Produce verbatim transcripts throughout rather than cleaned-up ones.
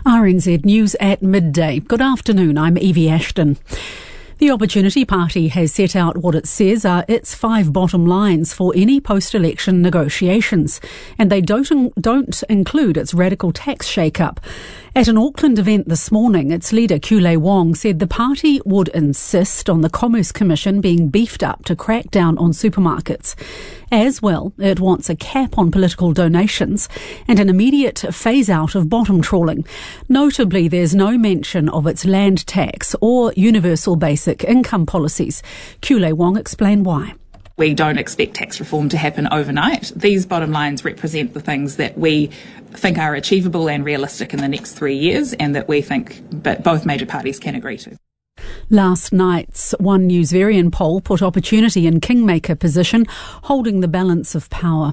R N Z News at midday. Good afternoon, I'm Evie Ashton. The Opportunity Party has set out what it says are its five bottom lines for any post-election negotiations, and they don't, don't include its radical tax shake-up. At an Auckland event this morning, its leader, Kulei Wong, said the party would insist on the Commerce Commission being beefed up to crack down on supermarkets. As well, it wants a cap on political donations and an immediate phase-out of bottom trawling. Notably, there's no mention of its land tax or universal basic income policies. Kulei Wong explained why. We don't expect tax reform to happen overnight. These bottom lines represent the things that we think are achievable and realistic in the next three years and that we think both major parties can agree to. Last night's One News Varian poll put Opportunity in kingmaker position, holding the balance of power.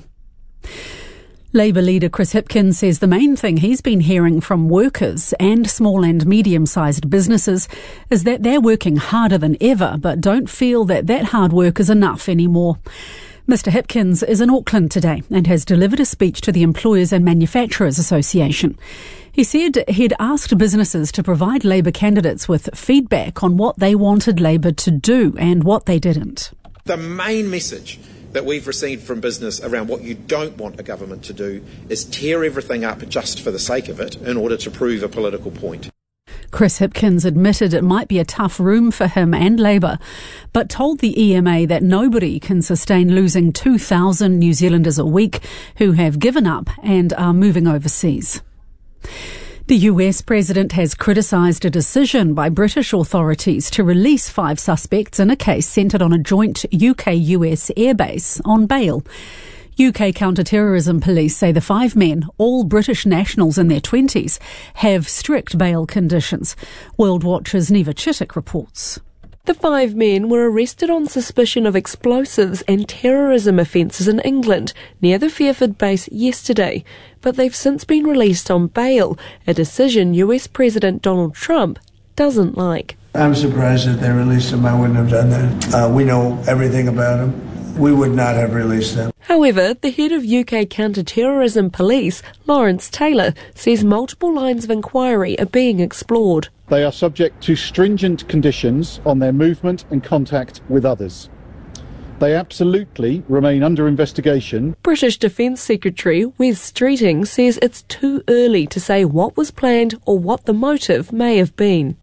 Labour leader Chris Hipkins says the main thing he's been hearing from workers and small and medium-sized businesses is that they're working harder than ever, but don't feel that that hard work is enough anymore. Mister Hipkins is in Auckland today and has delivered a speech to the Employers and Manufacturers Association. He said he'd asked businesses to provide Labour candidates with feedback on what they wanted Labour to do and what they didn't. The main message that we've received from business around what you don't want a government to do is tear everything up just for the sake of it in order to prove a political point. Chris Hipkins admitted it might be a tough room for him and Labour, but told the E M A that nobody can sustain losing two thousand New Zealanders a week who have given up and are moving overseas. The U S president has criticised a decision by British authorities to release five suspects in a case centred on a joint U K U S airbase on bail. U K counter-terrorism police say the five men, all British nationals in their twenties, have strict bail conditions. World Watch's Neva Chittick reports. The five men were arrested on suspicion of explosives and terrorism offences in England near the Fairford base yesterday, but they've since been released on bail, a decision U S President Donald Trump doesn't like. I'm surprised that they released them. I wouldn't have done that. Uh, we know everything about them. We would not have released them. However, the head of U K counter-terrorism police, Lawrence Taylor, says multiple lines of inquiry are being explored. They are subject to stringent conditions on their movement and contact with others. They absolutely remain under investigation. British Defence Secretary Wes Streeting says it's too early to say what was planned or what the motive may have been.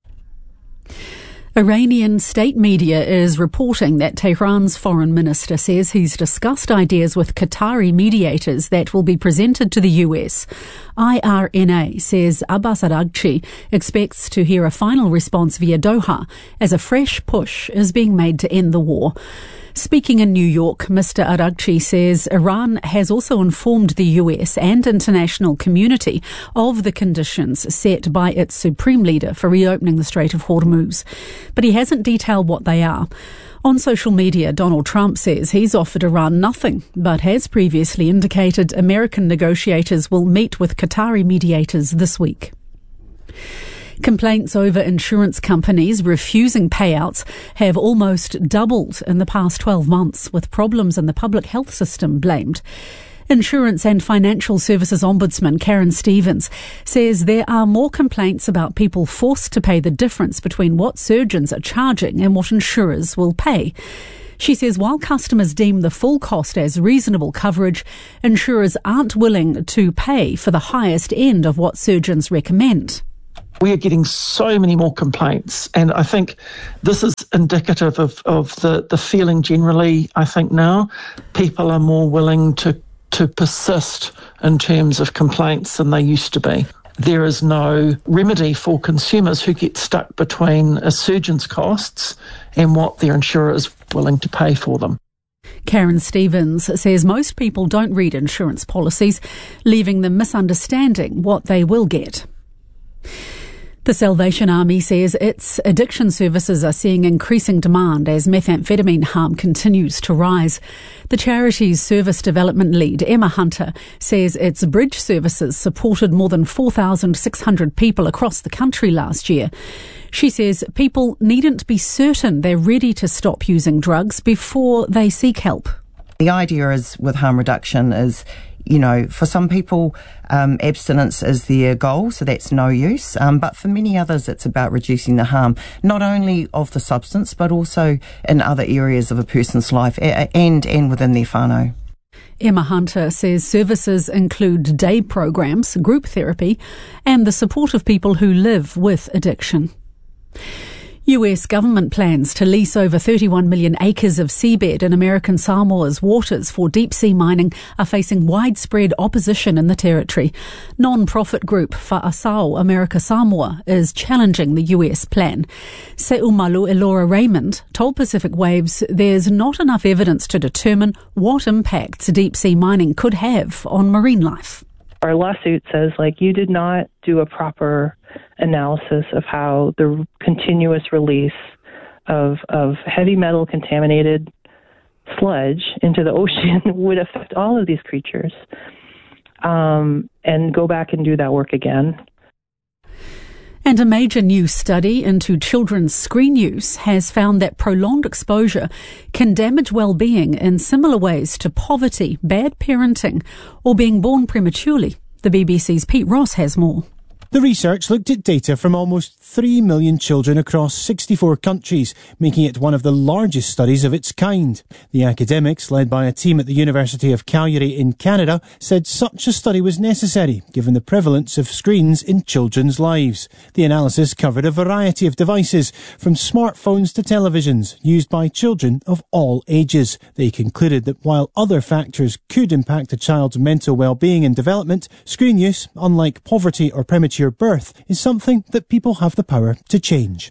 Iranian state media is reporting that Tehran's foreign minister says he's discussed ideas with Qatari mediators that will be presented to the U S. I R N A says Abbas Araghchi expects to hear a final response via Doha as a fresh push is being made to end the war. Speaking in New York, Mister Araghchi says Iran has also informed the U S and international community of the conditions set by its supreme leader for reopening the Strait of Hormuz. But he hasn't detailed what they are. On social media, Donald Trump says he's offered Iran nothing, but has previously indicated American negotiators will meet with Qatari mediators this week. Complaints over insurance companies refusing payouts have almost doubled in the past twelve months, with problems in the public health system blamed. Insurance and Financial Services Ombudsman Karen Stevens says there are more complaints about people forced to pay the difference between what surgeons are charging and what insurers will pay. She says while customers deem the full cost as reasonable coverage, insurers aren't willing to pay for the highest end of what surgeons recommend. We are getting so many more complaints, and I think this is indicative of, of the, the feeling generally, I think now. People are more willing to, to persist in terms of complaints than they used to be. There is no remedy for consumers who get stuck between a surgeon's costs and what their insurer is willing to pay for them. Karen Stevens says most people don't read insurance policies, leaving them misunderstanding what they will get. The Salvation Army says its addiction services are seeing increasing demand as methamphetamine harm continues to rise. The charity's service development lead, Emma Hunter, says its bridge services supported more than four thousand six hundred people across the country last year. She says people needn't be certain they're ready to stop using drugs before they seek help. The idea is with harm reduction is You know, for some people, um, abstinence is their goal, so that's no use. Um, but for many others, it's about reducing the harm, not only of the substance, but also in other areas of a person's life and, and within their whānau. Emma Hunter says services include day programs, group therapy, and the support of people who live with addiction. U S government plans to lease over thirty-one million acres of seabed in American Samoa's waters for deep-sea mining are facing widespread opposition in the territory. Non-profit group Fa'asao America Samoa is challenging the U S plan. Se'umalu Elora Raymond told Pacific Waves there's not enough evidence to determine what impacts deep-sea mining could have on marine life. Our lawsuit says, like, you did not do a proper analysis of how the continuous release of of heavy metal contaminated sludge into the ocean would affect all of these creatures, um, and go back and do that work again. And a major new study into children's screen use has found that prolonged exposure can damage well-being in similar ways to poverty, bad parenting, or being born prematurely. The B B C's Pete Ross has more. The research looked at data from almost three million children across sixty-four countries, making it one of the largest studies of its kind. The academics, led by a team at the University of Calgary in Canada, said such a study was necessary, given the prevalence of screens in children's lives. The analysis covered a variety of devices, from smartphones to televisions, used by children of all ages. They concluded that while other factors could impact a child's mental well-being and development, screen use, unlike poverty or premature birth, is something that people have the power to change.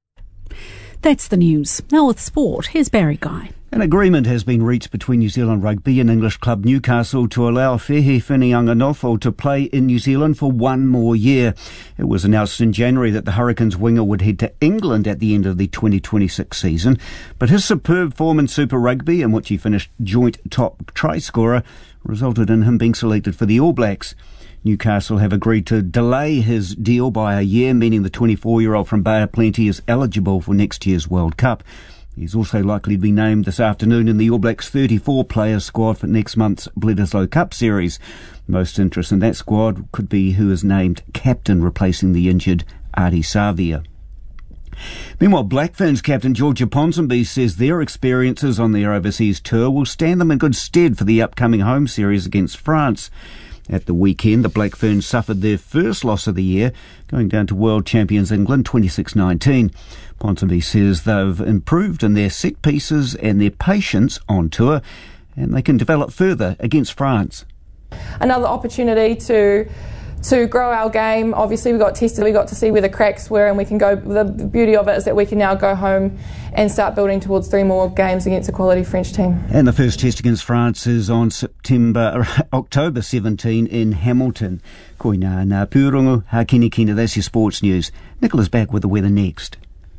That's the news. Now with sport, here's Barry Guy. An agreement has been reached between New Zealand Rugby and English club Newcastle to allow Fehi Whinianganofo to play in New Zealand for one more year. It was announced in January that the Hurricanes winger would head to England at the end of the twenty twenty-six season, but his superb form in Super Rugby, in which he finished joint top try scorer, resulted in him being selected for the All Blacks. Newcastle have agreed to delay his deal by a year, meaning the twenty-four-year-old from Bay of Plenty is eligible for next year's World Cup. He's also likely to be named this afternoon in the All Blacks' thirty-four player squad for next month's Bledisloe Cup series. Most interest in that squad could be who is named captain, replacing the injured Ardie Savea. Meanwhile, Black Ferns captain Georgia Ponsonby says their experiences on their overseas tour will stand them in good stead for the upcoming home series against France. At the weekend, the Black Ferns suffered their first loss of the year, going down to world champions England twenty-six nineteen. Ponsonby says they've improved in their set pieces and their patience on tour, and they can develop further against France. Another opportunity to to grow our game. Obviously, we got tested, we got to see where the cracks were, and we can go. The beauty of it is that we can now go home and start building towards three more games against a quality French team. And the first test against France is on September, October seventeenth in Hamilton. Koina na pūrongo, ha kini kina. That's your sports news. Nicola's back with the weather next.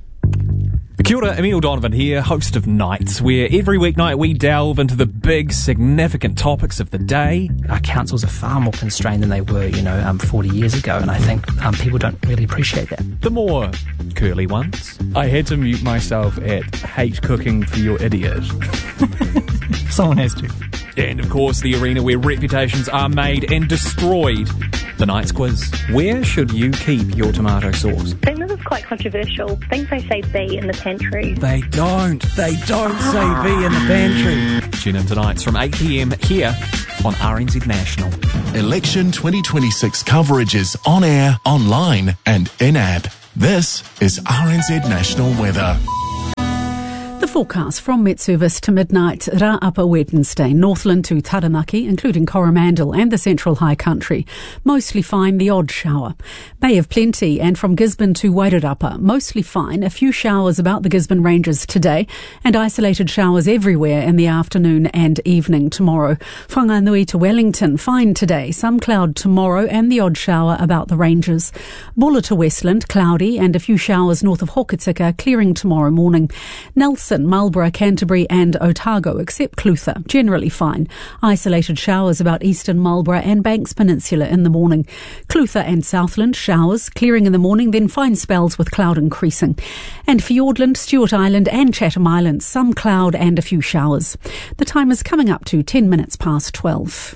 Kia ora, Emil Donovan here, host of Nights, where every weeknight we delve into the big, significant topics of the day. Our councils are far more constrained than they were, you know, um, forty years ago, and I think um, people don't really appreciate that. The more curly ones. I had to mute myself at hate cooking for your idiot. Someone has to. And, of course, the arena where reputations are made and destroyed. The Nights Quiz. Where should you keep your tomato sauce? I think this is quite controversial. I think they say B in the pantry. They don't. They don't say B in the pantry. Tune in tonight from eight p.m. here on R N Z National. Election twenty twenty-six coverage is on air, online and in-app. This is R N Z National Weather. The forecast from Met Service to midnight, Ra Upper Wednesday, Northland to Taranaki, including Coromandel and the Central High Country. Mostly fine, the odd shower. Bay of Plenty and from Gisborne to Wairarapa, mostly fine. A few showers about the Gisborne Ranges today and isolated showers everywhere in the afternoon and evening tomorrow. Whanganui to Wellington, fine today. Some cloud tomorrow and the odd shower about the Ranges. Bulla to Westland, cloudy and a few showers north of Hokitika, clearing tomorrow morning. Nelson, Marlborough, Canterbury and Otago, except Clutha, generally fine. Isolated showers about eastern Marlborough and Banks Peninsula in the morning. Clutha and Southland, showers, clearing in the morning, then fine spells with cloud increasing. And Fiordland, Stewart Island and Chatham Islands, some cloud and a few showers. The time is coming up to ten minutes past twelve.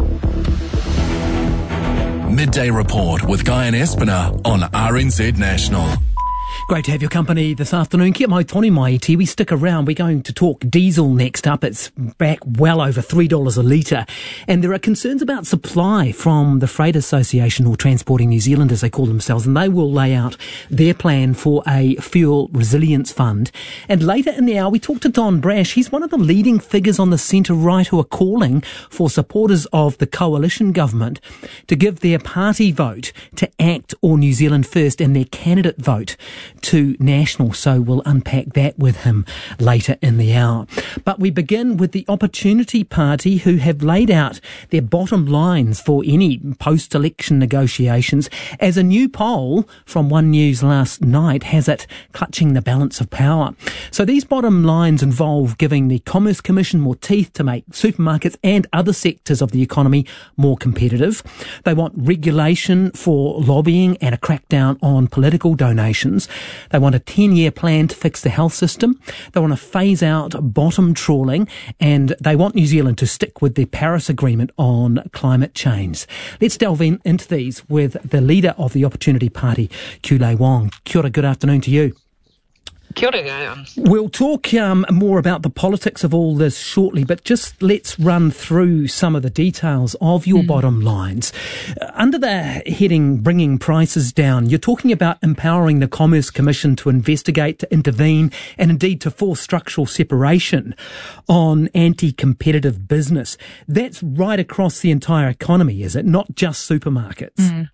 Midday Report with Guy and Espiner on R N Z National. Great to have your company this afternoon. Kia mai tonu mai te. We stick around. We're going to talk diesel next up. It's back well over three dollars a litre. And there are concerns about supply from the Freight Association, or Transporting New Zealand as they call themselves, and they will lay out their plan for a fuel resilience fund. And later in the hour, we talk to Don Brash. He's one of the leading figures on the centre-right who are calling for supporters of the coalition government to give their party vote to ACT or New Zealand First and their candidate vote to National. So we'll unpack that with him later in the hour. But we begin with the Opportunity Party, who have laid out their bottom lines for any post-election negotiations, as a new poll from One News last night has it clutching the balance of power. So these bottom lines involve giving the Commerce Commission more teeth to make supermarkets and other sectors of the economy more competitive. They want regulation for lobbying and a crackdown on political donations. They want a ten-year plan to fix the health system. They want to phase out bottom trawling, and they want New Zealand to stick with the Paris Agreement on climate change. Let's delve in, into these with the leader of the Opportunity Party, Kiulei Wong. Kia ora, good afternoon to you. Kia ora, Graham. We'll talk um, more about the politics of all this shortly, but just let's run through some of the details of your mm. bottom lines. Uh, under the heading Bringing Prices Down, you're talking about empowering the Commerce Commission to investigate, to intervene, and indeed to force structural separation on anti-competitive business. That's right across the entire economy, is it? Not just supermarkets. Mm.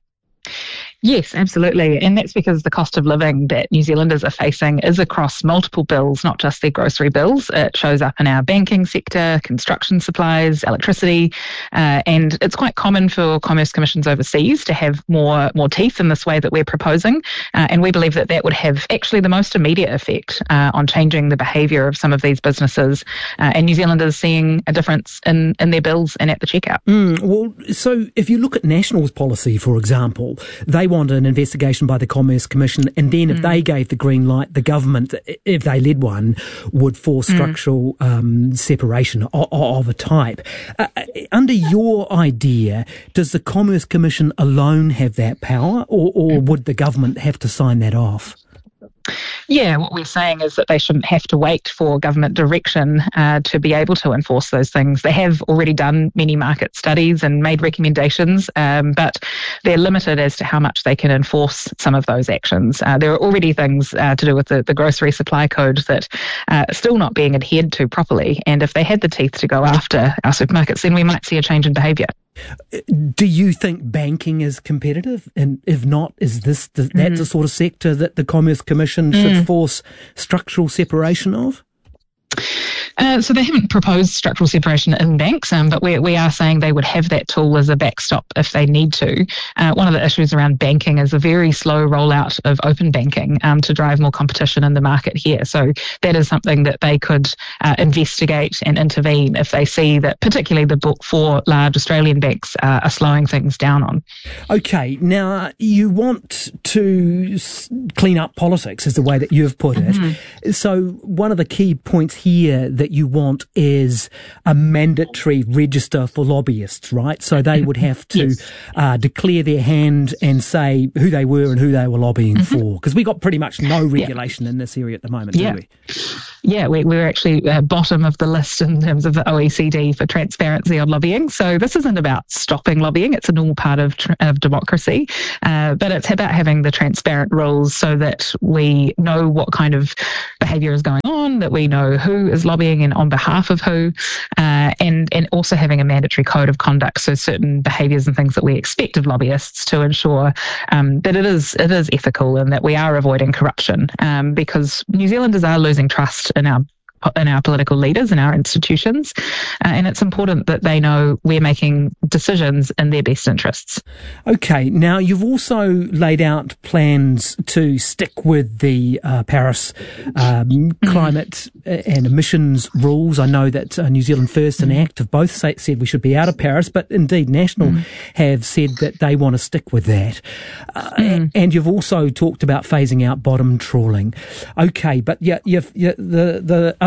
Yes, absolutely. And that's because the cost of living that New Zealanders are facing is across multiple bills, not just their grocery bills. It shows up in our banking sector, construction supplies, electricity, uh, and it's quite common for Commerce Commissions overseas to have more more teeth in this way that we're proposing. Uh, and we believe that that would have actually the most immediate effect uh, on changing the behaviour of some of these businesses, uh, and New Zealanders seeing a difference in, in their bills and at the checkout. Mm, well, so if you look at National's policy, for example, they want an investigation by the Commerce Commission, and then if mm. they gave the green light, the government, if they led one, would force structural mm. um, separation of, of a type. Uh, under your idea, does the Commerce Commission alone have that power, or, or would the government have to sign that off? Yeah, what we're saying is that they shouldn't have to wait for government direction uh, to be able to enforce those things. They have already done many market studies and made recommendations, um, but they're limited as to how much they can enforce some of those actions. Uh, there are already things uh, to do with the, the grocery supply code that uh, are still not being adhered to properly, and if they had the teeth to go after our supermarkets, then we might see a change in behaviour. Do you think banking is competitive? And if not, is this the, that mm. the sort of sector that the Commerce Commission mm. should force structural separation of? Uh, so they haven't proposed structural separation in banks, um, but we, we are saying they would have that tool as a backstop if they need to. Uh, one of the issues around banking is a very slow rollout of open banking um, to drive more competition in the market here. So that is something that they could uh, investigate and intervene if they see that particularly the four large Australian banks uh, are slowing things down on. Okay, now you want to s- clean up politics is the way that you've put it. Mm-hmm. So one of the key points here that you want is a mandatory register for lobbyists, right? So they would have to yes. uh, declare their hand and say who they were and who they were lobbying mm-hmm. for. Because we got pretty much no regulation yeah. in this area at the moment, yeah. do we? Yeah, we, we're actually uh, bottom of the list in terms of the O E C D for transparency on lobbying. So this isn't about stopping lobbying. It's a normal part of, tr- of democracy. Uh, but it's about having the transparent rules so that we know what kind of behaviour is going on, that we know who is lobbying and on behalf of who, uh, and, and also having a mandatory code of conduct, so certain behaviours and things that we expect of lobbyists to ensure um, that it is it is ethical and that we are avoiding corruption, um, because New Zealanders are losing trust in our in our political leaders and our institutions, uh, and it's important that they know we're making decisions in their best interests. Okay, now you've also laid out plans to stick with the uh, Paris um, climate and emissions rules. I know that uh, New Zealand First and ACT have both say, said we should be out of Paris, but indeed National mm. have said that they want to stick with that. Uh, mm. And you've also talked about phasing out bottom trawling. Okay, but yeah, you've, you, the the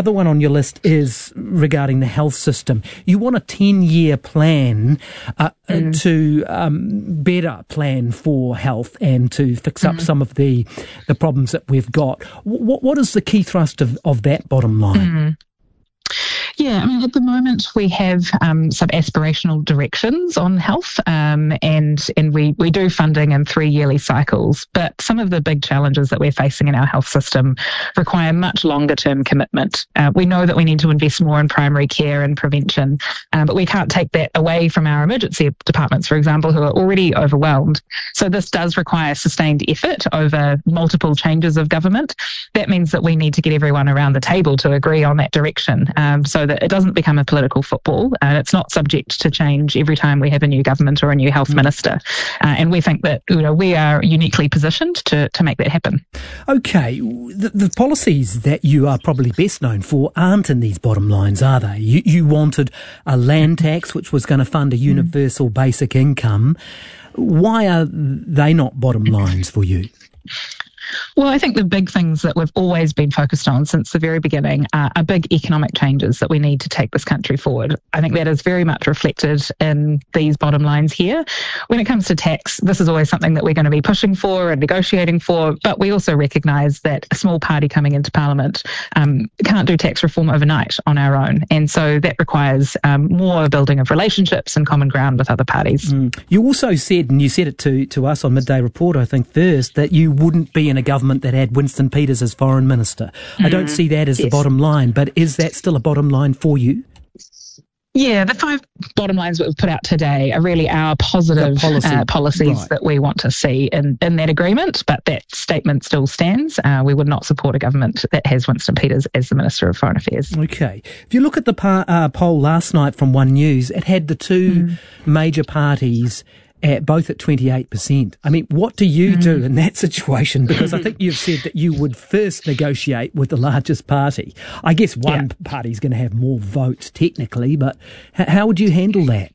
other one on your list is regarding the health system. You want a ten-year plan uh, mm. to um, better plan for health and to fix up mm. some of the the problems that we've got. W- what is the key thrust of, of that bottom line? Mm. Yeah, I mean, at the moment we have um, some aspirational directions on health, um, and and we, we do funding in three yearly cycles. But some of the big challenges that we're facing in our health system require much longer term commitment. Uh, we know that we need to invest more in primary care and prevention, um, but we can't take that away from our emergency departments, for example, who are already overwhelmed. So this does require sustained effort over multiple changes of government. That means that we need to get everyone around the table to agree on that direction. Um, so that it doesn't become a political football, and it's not subject to change every time we have a new government or a new health mm. minister. Uh, and we think that, you know, we are uniquely positioned to, to make that happen. Okay, the, the policies that you are probably best known for aren't in these bottom lines, are they? You, you wanted a land tax which was going to fund a universal mm. basic income. Why are they not bottom lines for you? Well, I think the big things that we've always been focused on since the very beginning are, are big economic changes that we need to take this country forward. I think that is very much reflected in these bottom lines here. When it comes to tax, this is always something that we're going to be pushing for and negotiating for, but we also recognise that a small party coming into Parliament um, can't do tax reform overnight on our own. And so that requires um, more building of relationships and common ground with other parties. Mm. You also said, and you said it to, to us on Midday Report, I think first, that you wouldn't be in a government that had Winston Peters as foreign minister. Mm. I don't see that as yes. the bottom line, but is that still a bottom line for you? Yeah, the five bottom lines that we've put out today are really our positive policy. uh, policies right. that we want to see in, in that agreement, but that statement still stands. Uh, we would not support a government that has Winston Peters as the Minister of Foreign Affairs. Okay. If you look at the par- uh, poll last night from One News, it had the two mm. major parties At, both at twenty-eight percent. I mean, what do you mm. do in that situation? Because I think you've said that you would first negotiate with the largest party. I guess one yeah. party is going to have more votes technically, but h- how would you handle that?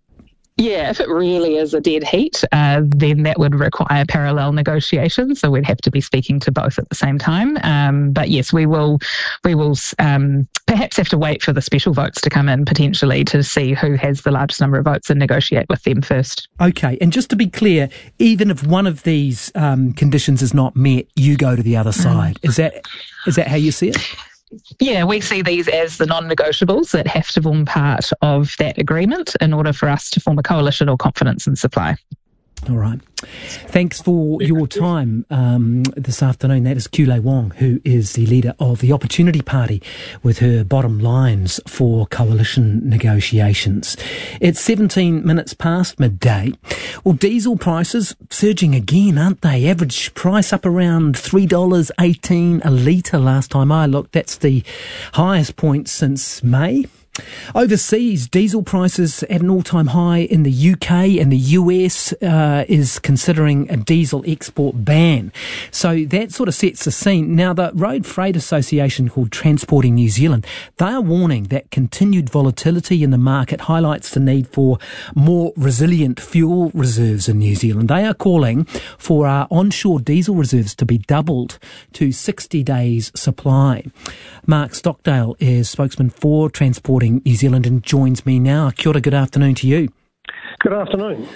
Yeah, if it really is a dead heat, uh, then that would require parallel negotiations. So we'd have to be speaking to both at the same time. Um, but yes, we will, we will um, perhaps have to wait for the special votes to come in potentially to see who has the largest number of votes and negotiate with them first. Okay, and just to be clear, even if one of these um, conditions is not met, you go to the other side. Mm. Is that is that how you see it? Yeah, we see these as the non-negotiables that have to form part of that agreement in order for us to form a coalition or confidence in supply. All right. Thanks for your time um, this afternoon. That is Kule Wong, who is the leader of the Opportunity Party, with her bottom lines for coalition negotiations. It's seventeen minutes past midday. Well, diesel prices surging again, aren't they? Average price up around three dollars eighteen a litre last time I looked. That's the highest point since May. Overseas, diesel prices at an all-time high in the U K, and the U S uh, is considering a diesel export ban. So that sort of sets the scene. Now, the Road Freight Association, called Transporting New Zealand, they are warning that continued volatility in the market highlights the need for more resilient fuel reserves in New Zealand. They are calling for our onshore diesel reserves to be doubled to sixty days supply. Mark Stockdale is spokesman for Transporting New Zealand and joins me now. Kia ora, good afternoon to you. Good afternoon.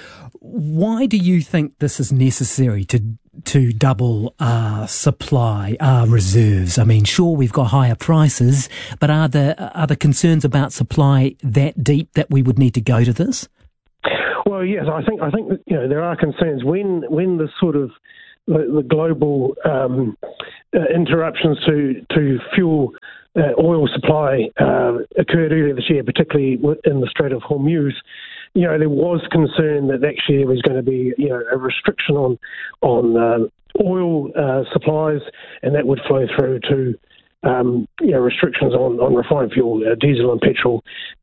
Why do you think this is necessary to to double our supply, our reserves? I mean, sure, we've got higher prices, but are the are the concerns about supply that deep that we would need to go to this? Well, yes, I think I think that, you know, there are concerns when when the sort of the, the global um, uh, interruptions to to fuel. Uh, oil supply uh, occurred earlier this year, particularly in the Strait of Hormuz. You know, there was concern that actually there was going to be, you know, a restriction on on uh, oil uh, supplies, and that would flow through to, um, you know, restrictions on, on refined fuel, uh, diesel and petrol.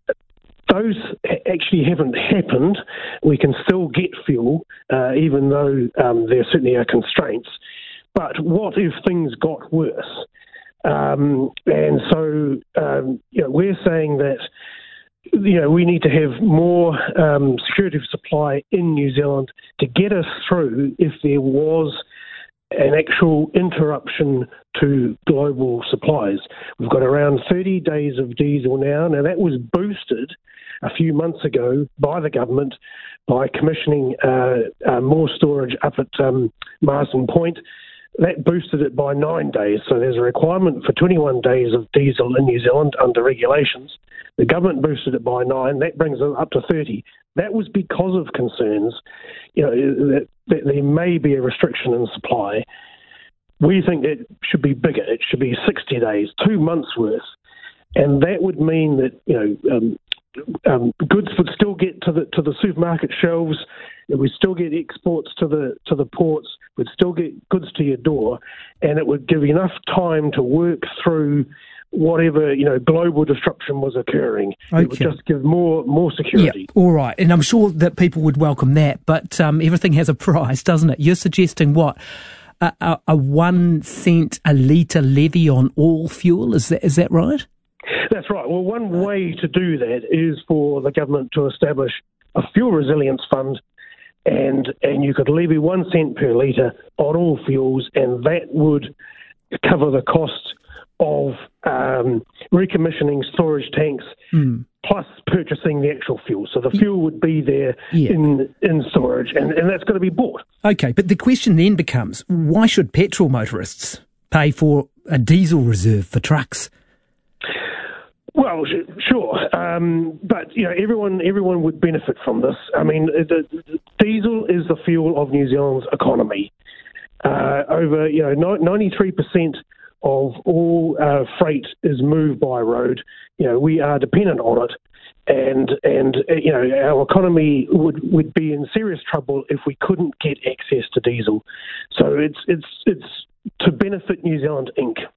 Those actually haven't happened. We can still get fuel, uh, even though um, there certainly are constraints. But what if things got worse? Um, and so, um, you know, we're saying that, you know, we need to have more um, security of supply in New Zealand to get us through if there was an actual interruption to global supplies. We've got around thirty days of diesel now. Now, that was boosted a few months ago by the government by commissioning uh, uh, more storage up at um, Marsden Point. That boosted it by nine days. So there's a requirement for twenty-one days of diesel in New Zealand under regulations. The government boosted it by nine. That brings it up to thirty. That was because of concerns, you know, that, that there may be a restriction in supply. We think it should be bigger. It should be sixty days, two months worth. And that would mean that, you know, um, um, goods would still get to the to the supermarket shelves. We'd still get exports to the to the ports. We'd still get goods to your door, and it would give you enough time to work through whatever, you know, global disruption was occurring. Okay. It would just give more more security. Yeah, all right. And I'm sure that people would welcome that, but um, everything has a price, doesn't it? You're suggesting what? A, a, a one cent a litre levy on all fuel? Is that is that right? That's right. Well, one way to do that is for the government to establish a fuel resilience fund, and and you could levy one cent per litre on all fuels, and that would cover the cost of um, recommissioning storage tanks mm. plus purchasing the actual fuel. So the fuel would be there yeah. in in storage, and, and that's got to be bought. Okay, but the question then becomes, why should petrol motorists pay for a diesel reserve for trucks? Well, sure, um, but you know, everyone everyone would benefit from this. I mean, the, the diesel is the fuel of New Zealand's economy. Uh, over you know, ninety-three percent of all uh, freight is moved by road. You know, we are dependent on it, and and you know, our economy would, would be in serious trouble if we couldn't get access to diesel. So it's it's it's to benefit New Zealand Incorporated.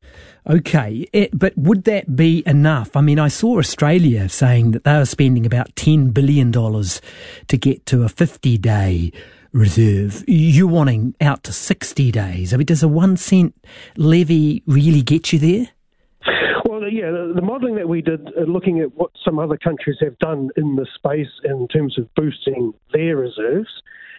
Okay, it, but would that be enough? I mean, I saw Australia saying that they were spending about ten billion dollars to get to a fifty-day reserve. You're wanting out to sixty days. I mean, does a one cent levy really get you there? Well, yeah, the, the modelling that we did, uh, looking at what some other countries have done in this space in terms of boosting their reserves,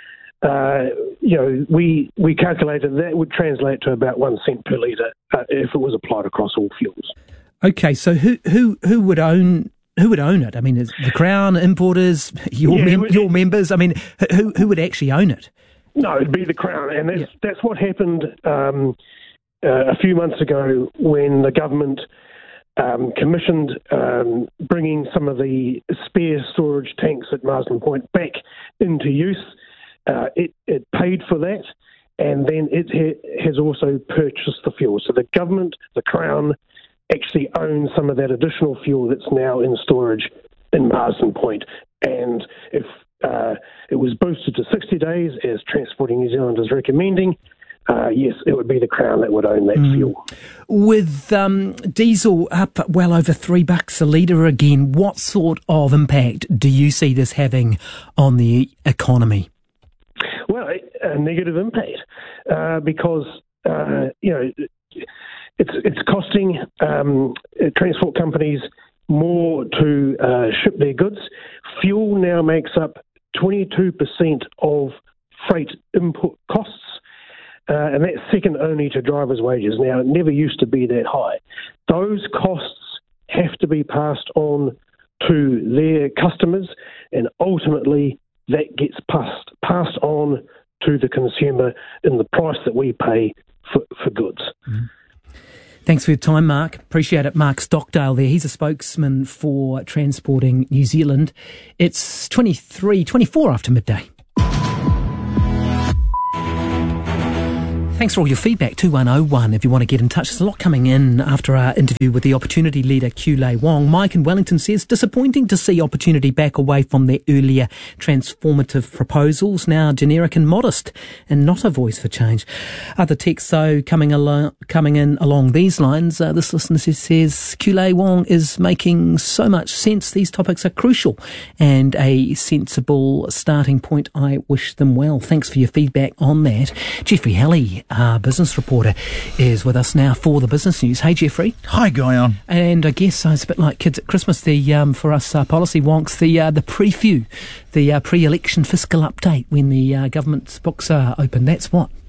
Uh, you know, we we calculated that would translate to about one cent per litre uh, if it was applied across all fuels. Okay, so who who who would own who would own it? I mean, is the Crown, importers, your yeah, mem- would, your members? I mean, who who would actually own it? No, it'd be the Crown, and that's yeah. that's what happened um, uh, a few months ago when the government um, commissioned um, bringing some of the spare storage tanks at Marsden Point back into use. Uh, it, it paid for that, and then it ha- has also purchased the fuel. So the government, the Crown, actually owns some of that additional fuel that's now in storage in Marsden Point. And if uh, it was boosted to sixty days, as Transporting New Zealand is recommending, uh, yes, it would be the Crown that would own that mm. fuel. With um, diesel up well over three bucks a litre again, what sort of impact do you see this having on the economy? Well, a negative impact uh, because uh, you know it's it's costing um, transport companies more to uh, ship their goods. Fuel now makes up twenty-two percent of freight input costs, uh, and that's second only to drivers' wages. Now, it never used to be that high. Those costs have to be passed on to their customers, and ultimately that gets passed passed on to the consumer in the price that we pay for, for goods. Mm-hmm. Thanks for your time, Mark. Appreciate it. Mark Stockdale there. He's a spokesman for Transporting New Zealand. It's twenty-three, twenty-four after midday. Thanks for all your feedback, two one oh one, if you want to get in touch. There's a lot coming in after our interview with the Opportunity leader, Kulei Wong. Mike in Wellington says, disappointing to see Opportunity back away from their earlier transformative proposals, now generic and modest, and not a voice for change. Other texts, though, coming, al- coming in along these lines. Uh, this listener says, says, Kulei Wong is making so much sense. These topics are crucial and a sensible starting point. I wish them well. Thanks for your feedback on that. Jeffrey Halley, our business reporter, is with us now for the business news. Hey, Jeffrey. Hi, Guyon. And I guess uh, it's a bit like kids at Christmas. The um, for us uh, policy wonks, the uh, the preview, the uh, pre-election fiscal update when the uh, government's books are open. That's what.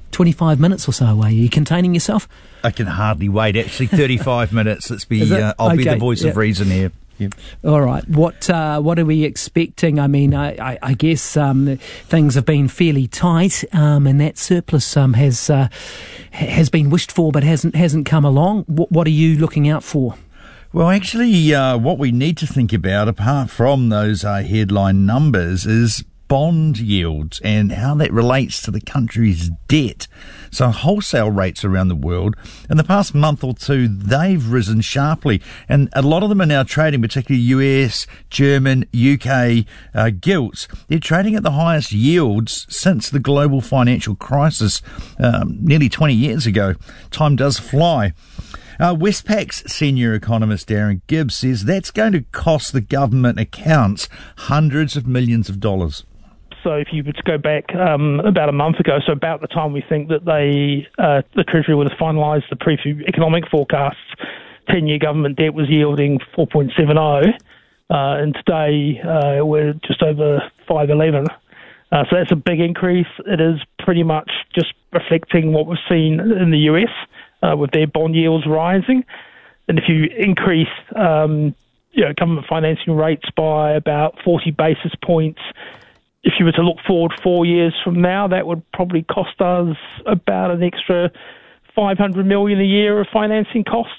twenty-five minutes or so away. Are you containing yourself? I can hardly wait. Actually, thirty-five minutes. Let's be. Uh, I'll okay. be the voice yeah. of reason here. Yeah. All right. What uh, what are we expecting? I mean, I, I, I guess um, things have been fairly tight, um, and that surplus um, has uh, has been wished for, but hasn't hasn't come along. What, what are you looking out for? Well, actually, uh, what we need to think about, apart from those uh, headline numbers, is bond yields and how that relates to the country's debt. So wholesale rates around the world, in the past month or two, they've risen sharply. And a lot of them are now trading, particularly U S, German, U K uh, gilts. They're trading at the highest yields since the global financial crisis um, nearly twenty years ago. Time does fly. Uh, Westpac's senior economist Darren Gibbs says that's going to cost the government accounts hundreds of millions of dollars. So if you were to go back um, about a month ago, so about the time we think that they, uh, the Treasury would have finalised the preview economic forecasts, ten-year government debt was yielding four point seven oh, uh, and today uh, we're just over five eleven. Uh, so that's a big increase. It is pretty much just reflecting what we've seen in the U S uh, with their bond yields rising. And if you increase um, you know, government financing rates by about forty basis points, if you were to look forward four years from now, that would probably cost us about an extra five hundred million dollars a year of financing costs.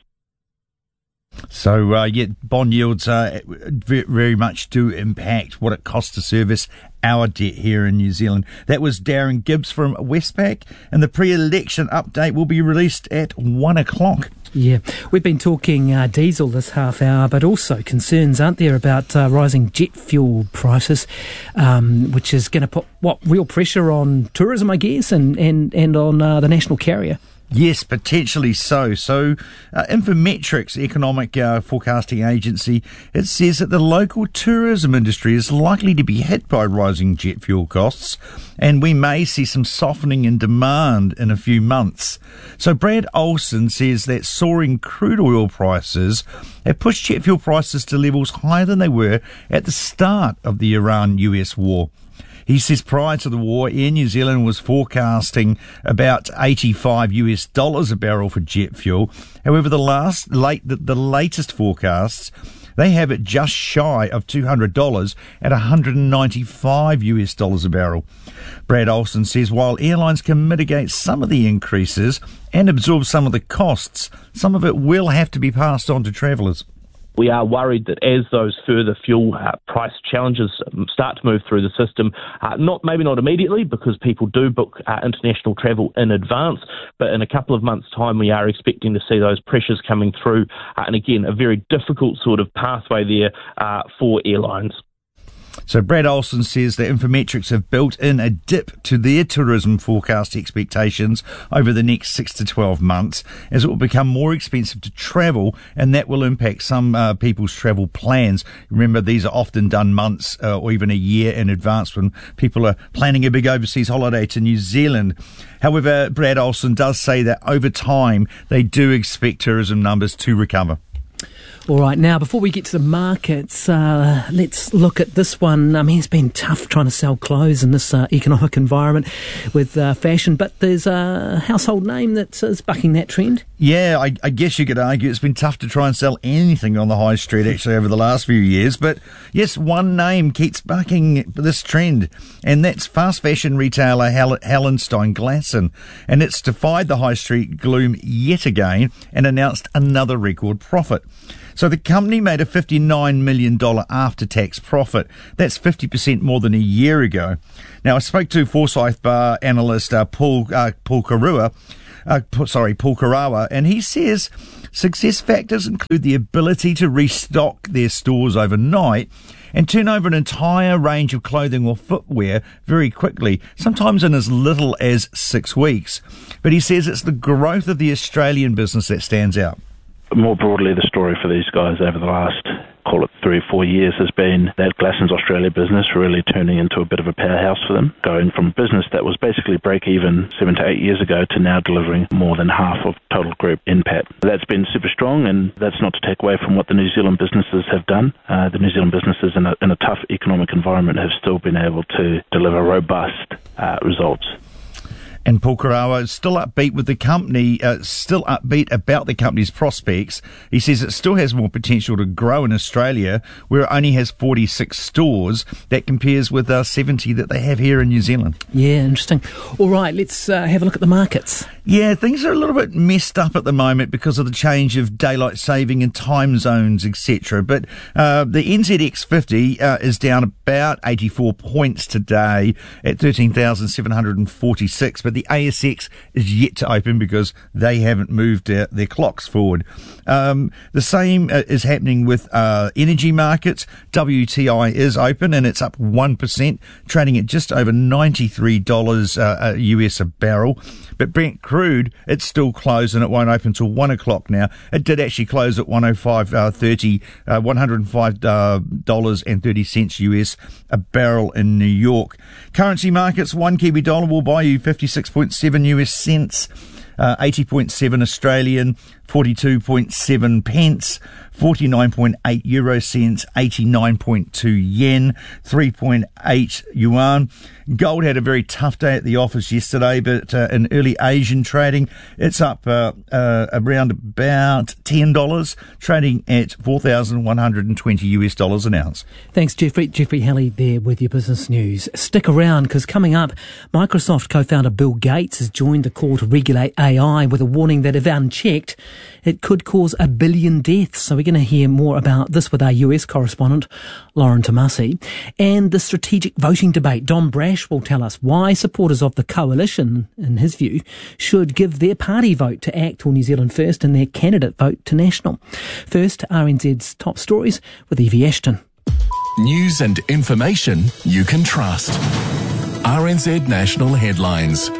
So, uh, yeah, bond yields uh, very much do impact what it costs to service our debt here in New Zealand. That was Darren Gibbs from Westpac, and the pre-election update will be released at one o'clock. Yeah, we've been talking uh, diesel this half hour, but also concerns, aren't there, about uh, rising jet fuel prices, um, which is going to put, what, real pressure on tourism, I guess, and, and, and on uh, the national carrier. Yes, potentially so. So, uh, Infometrics economic uh, forecasting agency, it says that the local tourism industry is likely to be hit by rising jet fuel costs, and we may see some softening in demand in a few months. So, Brad Olsen says that soaring crude oil prices have pushed jet fuel prices to levels higher than they were at the start of the Iran-U S war. He says prior to the war, Air New Zealand was forecasting about eighty-five U S dollars a barrel for jet fuel. However, the last late the, the latest forecasts, they have it just shy of two hundred dollars at one hundred ninety-five U S dollars a barrel. Brad Olsen says while airlines can mitigate some of the increases and absorb some of the costs, some of it will have to be passed on to travellers. We are worried that as those further fuel uh, price challenges start to move through the system, uh, not maybe not immediately because people do book uh, international travel in advance, but in a couple of months' time we are expecting to see those pressures coming through. Uh, and again, a very difficult sort of pathway there uh, for airlines. So Brad Olsen says that Infometrics have built in a dip to their tourism forecast expectations over the next six to twelve months as it will become more expensive to travel, and that will impact some uh, people's travel plans. Remember, these are often done months uh, or even a year in advance when people are planning a big overseas holiday to New Zealand. However, Brad Olsen does say that over time they do expect tourism numbers to recover. All right, now, before we get to the markets, uh, let's look at this one. I mean, it's been tough trying to sell clothes in this uh, economic environment with uh, fashion, but there's a household name that is bucking that trend. Yeah, I, I guess you could argue it's been tough to try and sell anything on the high street, actually, over the last few years. But yes, one name keeps bucking this trend, and that's fast fashion retailer Hallenstein Glasson. And it's defied the high street gloom yet again and announced another record profit. So the company made a fifty-nine million dollars after-tax profit. That's fifty percent more than a year ago. Now, I spoke to Forsyth Bar analyst uh, Paul uh, Paul Karua, uh, sorry, Paul Karawa, and he says success factors include the ability to restock their stores overnight and turn over an entire range of clothing or footwear very quickly, sometimes in as little as six weeks. But he says it's the growth of the Australian business that stands out. More broadly, the story for these guys over the last, call it three or four years, has been that Glasson's Australia business really turning into a bit of a powerhouse for them, going from a business that was basically break-even seven to eight years ago to now delivering more than half of total group N PAT. That's been super strong, and that's not to take away from what the New Zealand businesses have done. Uh, the New Zealand businesses in a, in a tough economic environment have still been able to deliver robust uh, results. And Pukarawa is still upbeat with the company, uh, still upbeat about the company's prospects. He says it still has more potential to grow in Australia, where it only has forty-six stores. That compares with uh, seventy that they have here in New Zealand. Yeah, interesting. All right, let's uh, have a look at the markets. Yeah, things are a little bit messed up at the moment because of the change of daylight saving and time zones, et cetera. But uh, the N Z X fifty uh, is down about eighty-four points today at thirteen thousand seven hundred forty-six. But the A S X is yet to open because they haven't moved their, their clocks forward. Um, the same uh, is happening with uh, energy markets. W T I is open and it's up one percent, trading at just over ninety-three dollars uh, U S a barrel. But Brent crude, it's still closed and it won't open till one o'clock now. It did actually close at one oh five thirty, uh, one hundred five dollars and thirty cents U S a barrel in New York. Currency markets, one Kiwi dollar will buy you fifty-six point seven U S cents, uh, eighty point seven Australian, forty-two point seven pence, forty-nine point eight euro cents, eighty-nine point two yen, three point eight yuan. Gold had a very tough day at the office yesterday, but uh, in early Asian trading, it's up uh, uh, around about ten dollars, trading at four thousand one hundred twenty U S dollars an ounce. Thanks, Jeffrey. Jeffrey Halley there with your business news. Stick around, because coming up, Microsoft co-founder Bill Gates has joined the call to regulate A I with a warning that if unchecked, it could cause a billion deaths. So we're going to hear more about this with our U S correspondent, Lauren Tomasi. And the strategic voting debate. Don Brash will tell us why supporters of the coalition, in his view, should give their party vote to ACT or New Zealand First and their candidate vote to National. First, R N Z's top stories with Evie Ashton. News and information you can trust. R N Z National Headlines.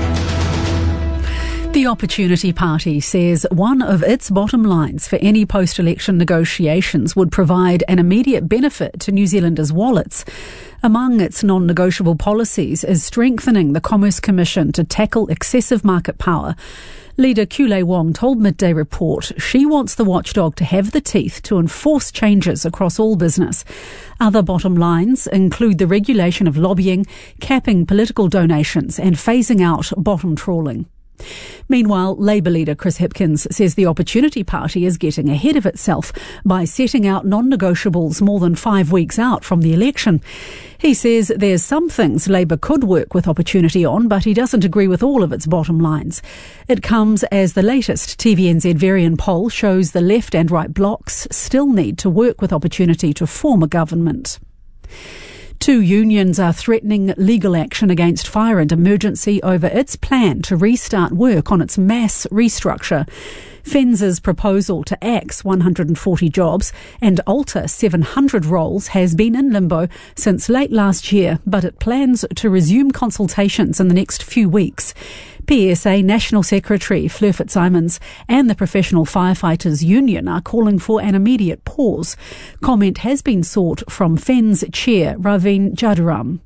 The Opportunity Party says one of its bottom lines for any post-election negotiations would provide an immediate benefit to New Zealanders' wallets. Among its non-negotiable policies is strengthening the Commerce Commission to tackle excessive market power. Leader Kule Wong told Midday Report she wants the watchdog to have the teeth to enforce changes across all business. Other bottom lines include the regulation of lobbying, capping political donations and phasing out bottom trawling. Meanwhile, Labour leader Chris Hipkins says the Opportunity Party is getting ahead of itself by setting out non-negotiables more than five weeks out from the election. He says there's some things Labour could work with Opportunity on, but he doesn't agree with all of its bottom lines. It comes as the latest T V N Z Varian poll shows the left and right blocs still need to work with Opportunity to form a government. Two unions are threatening legal action against Fire and Emergency over its plan to restart work on its mass restructure. FENZ's proposal to axe one hundred forty jobs and alter seven hundred roles has been in limbo since late last year, but it plans to resume consultations in the next few weeks. P S A National Secretary Fleur Fitzsimons and the Professional Firefighters Union are calling for an immediate pause. Comment has been sought from FENZ Chair Raveen Jadaram.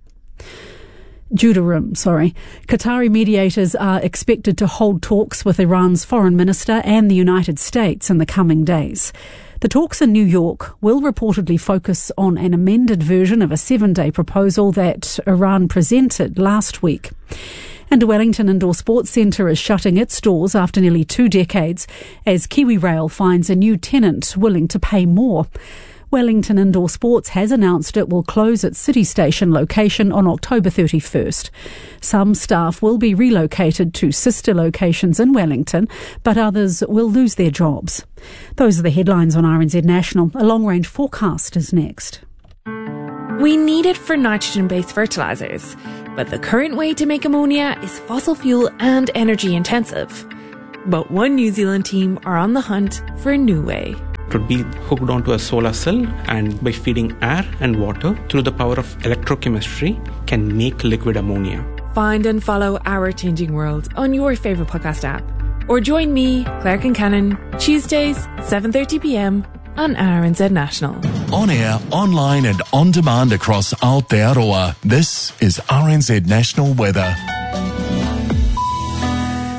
Judaram, sorry. Qatari mediators are expected to hold talks with Iran's foreign minister and the United States in the coming days. The talks in New York will reportedly focus on an amended version of a seven-day proposal that Iran presented last week. And Wellington Indoor Sports Centre is shutting its doors after nearly two decades as Kiwi Rail finds a new tenant willing to pay more. Wellington Indoor Sports has announced it will close its City Station location on October thirty-first. Some staff will be relocated to sister locations in Wellington, but others will lose their jobs. Those are the headlines on R N Z National. A long-range forecast is next. We need it for nitrogen-based fertilizers, but the current way to make ammonia is fossil fuel and energy intensive. But one New Zealand team are on the hunt for a new way. It would be hooked onto a solar cell, and by feeding air and water through the power of electrochemistry can make liquid ammonia. Find and follow Our Changing World on your favourite podcast app. Or join me, Claire Kincannon, Tuesdays, seven thirty p.m. on R N Z National. On air, online and on demand across Aotearoa. This is R N Z National Weather. The Met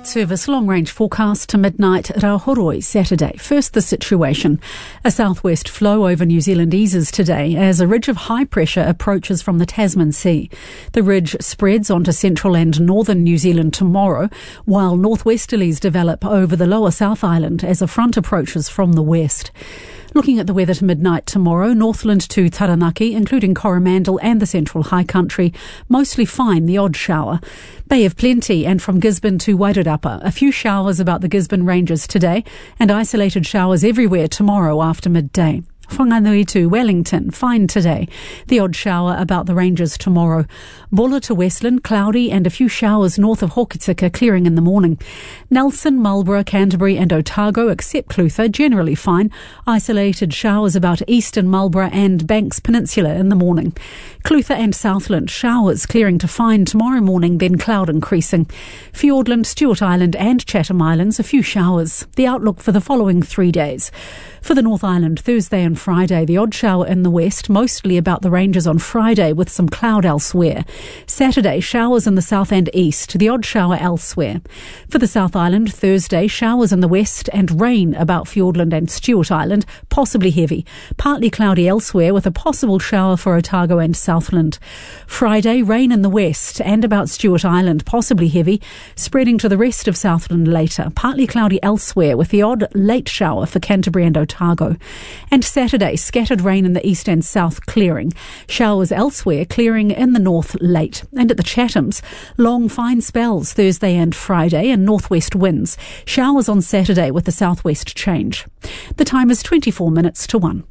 Service long-range forecast to midnight at Ahoroi Saturday. First, the situation. A southwest flow over New Zealand eases today as a ridge of high pressure approaches from the Tasman Sea. The ridge spreads onto central and northern New Zealand tomorrow, while northwesterlies develop over the lower South Island as a front approaches from the west. Looking at the weather to midnight tomorrow, Northland to Taranaki, including Coromandel and the Central High Country, mostly fine, the odd shower. Bay of Plenty and from Gisborne to Wairarapa, a few showers about the Gisborne Ranges today and isolated showers everywhere tomorrow after midday. Whanganui to Wellington, fine today. The odd shower about the ranges tomorrow. Bulla to Westland, cloudy and a few showers north of Hokitika, clearing in the morning. Nelson, Marlborough, Canterbury and Otago, except Clutha, generally fine. Isolated showers about eastern Marlborough and Banks Peninsula in the morning. Clutha and Southland, showers clearing to fine tomorrow morning, then cloud increasing. Fiordland, Stewart Island and Chatham Islands, a few showers. The outlook for the following three days. For the North Island, Thursday and Friday, the odd shower in the west, mostly about the ranges on Friday with some cloud elsewhere. Saturday, showers in the south and east, the odd shower elsewhere. For the South Island, Thursday, showers in the west and rain about Fiordland and Stewart Island, possibly heavy. Partly cloudy elsewhere with a possible shower for Otago and Southland. Friday, rain in the west and about Stewart Island, possibly heavy, spreading to the rest of Southland later. Partly cloudy elsewhere with the odd late shower for Canterbury and Otago. And Saturday, scattered rain in the east and south, clearing. Showers elsewhere, clearing in the north late. And at the Chathams, long fine spells Thursday and Friday and northwest winds. Showers on Saturday with the southwest change. The time is twenty-four minutes to one.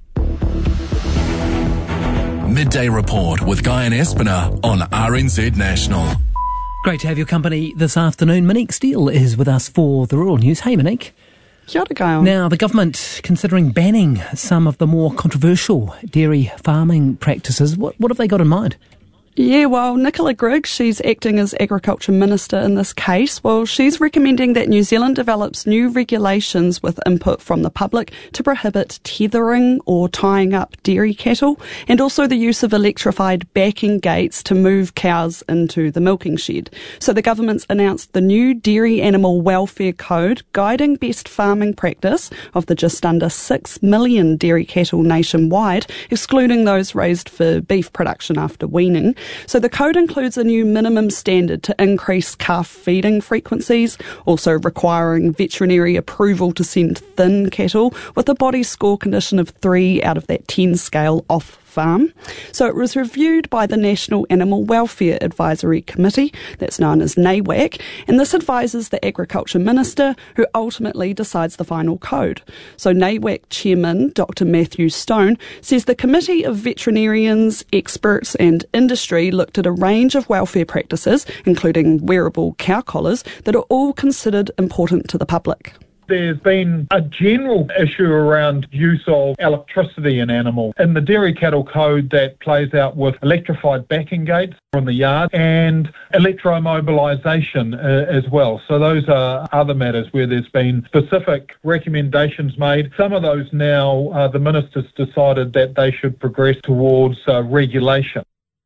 Midday Report with Guy and Espiner on R N Z National. Great to have your company this afternoon. Monique Steele is with us for the Rural News. Hey, Monique. Kia ora, Gail. Now, the government considering banning some of the more controversial dairy farming practices. What, what have they got in mind? Yeah, well, Nicola Grigg, she's acting as Agriculture Minister in this case. Well, she's recommending that New Zealand develops new regulations with input from the public to prohibit tethering or tying up dairy cattle, and also the use of electrified backing gates to move cows into the milking shed. So the government's announced the new Dairy Animal Welfare Code guiding best farming practice of the just under six million dairy cattle nationwide, excluding those raised for beef production after weaning. So the code includes a new minimum standard to increase calf feeding frequencies, also requiring veterinary approval to send thin cattle with a body score condition of three out of that ten scale off farm. So it was reviewed by the National Animal Welfare Advisory Committee, that's known as NAWAC, and this advises the Agriculture Minister, who ultimately decides the final code. So NAWAC Chairman Doctor Matthew Stone says the committee of veterinarians, experts and industry looked at a range of welfare practices, including wearable cow collars, that are all considered important to the public. There's been a general issue around use of electricity in animals. In the Dairy Cattle Code, that plays out with electrified backing gates in the yard and electromobilisation uh, as well. So those are other matters where there's been specific recommendations made. Some of those now, uh, the minister's decided that they should progress towards uh, regulation.